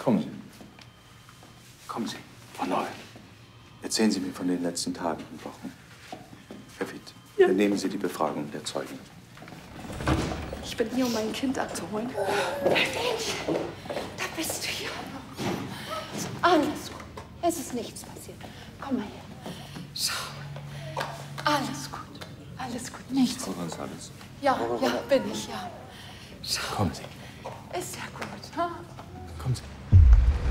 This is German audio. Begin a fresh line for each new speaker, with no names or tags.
Kommen Sie. Kommen Sie, Frau Neu. Erzählen Sie mir von den letzten Tagen und Wochen. Herr Witt, übernehmen Sie die Befragung der Zeugen.
Ich bin hier, um mein Kind abzuholen.
Mensch, da bist du ja. Ist alles gut. Es ist nichts passiert. Komm mal her. Schau. Alles gut. Alles gut. Nichts.
Frau González.
Ja, ja, bin ich, ja. Schau.
Kommen Sie.
Ist ja gut. Ha?
Kommen Sie.